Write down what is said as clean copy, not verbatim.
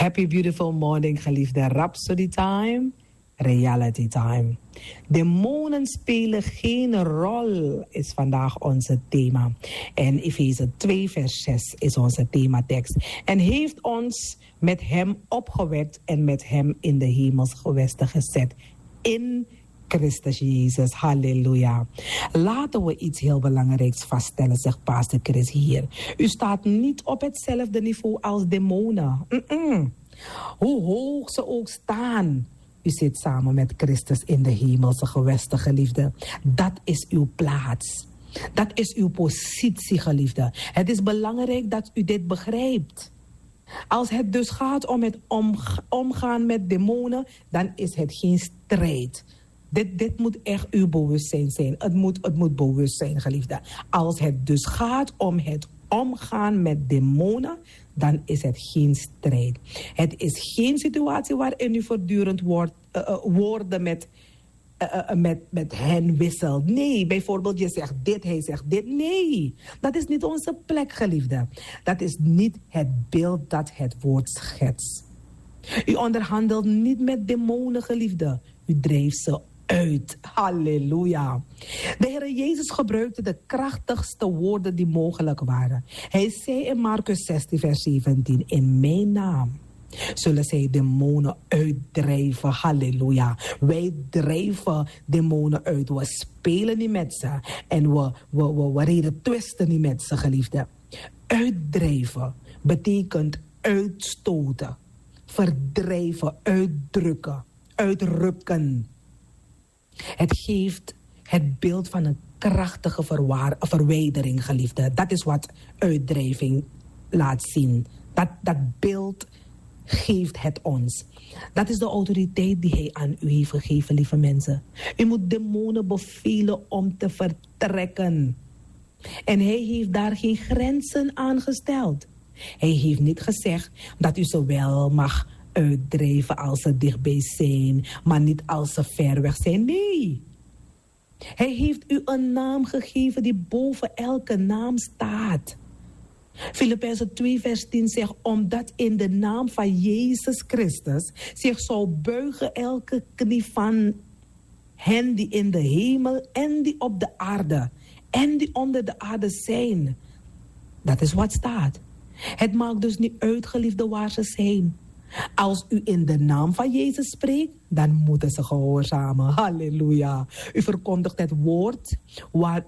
Happy beautiful morning, geliefde. Rhapsody time, reality time. Demonen spelen geen rol, is vandaag onze thema. En Efeze 2 vers 6 is onze thematekst. En heeft ons met hem opgewekt en met hem in de hemelsgewesten gezet. In Christus Jezus, halleluja. Laten we iets heel belangrijks vaststellen, zegt Pastor Chris hier. U staat niet op hetzelfde niveau als demonen. Hoe hoog ze ook staan. U zit samen met Christus in de hemelse gewesten, geliefde. Dat is uw plaats. Dat is uw positie, geliefde. Het is belangrijk dat u dit begrijpt. Als het dus gaat om het omgaan met demonen, dan is het geen strijd. Dit moet echt uw bewustzijn zijn. Het moet bewust zijn, geliefde. Als het dus gaat om het omgaan met demonen, dan is het geen strijd. Het is geen situatie waarin u voortdurend woorden met hen wisselt. Nee, bijvoorbeeld je zegt dit, hij zegt dit. Nee, dat is niet onze plek, geliefde. Dat is niet het beeld dat het woord schetst. U onderhandelt niet met demonen, geliefde. U drijft ze uit. Halleluja. De Heer Jezus gebruikte de krachtigste woorden die mogelijk waren. Hij zei in Marcus 16 vers 17, in mijn naam zullen zij demonen uitdrijven. Halleluja. Wij drijven demonen uit. We spelen niet met ze. En we reden twisten niet met ze, geliefde. Uitdrijven betekent uitstoten. Verdrijven, uitdrukken, uitrukken. Het geeft het beeld van een krachtige verwijdering, geliefde. Dat is wat uitdrijving laat zien. Dat beeld geeft het ons. Dat is de autoriteit die hij aan u heeft gegeven, lieve mensen. U moet demonen bevelen om te vertrekken. En hij heeft daar geen grenzen aan gesteld. Hij heeft niet gezegd dat u ze wel mag uitdrijven als ze dichtbij zijn, maar niet als ze ver weg zijn. Nee. Hij heeft u een naam gegeven die boven elke naam staat. Filippenzen 2 vers 10 zegt, omdat in de naam van Jezus Christus zich zou buigen elke knie van hen die in de hemel en die op de aarde en die onder de aarde zijn. Dat is wat staat. Het maakt dus niet uit, geliefde, waar ze zijn. Als u in de naam van Jezus spreekt, dan moeten ze gehoorzamen. Halleluja. U verkondigt het woord waar